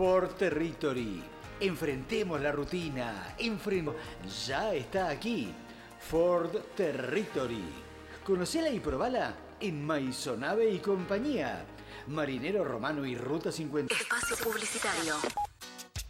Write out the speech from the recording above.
Ford Territory. Enfrentemos la rutina. Ya está aquí. Ford Territory. Conocela y probala en Maisonave y compañía. Marinero Romano y Ruta 50. Espacio publicitario.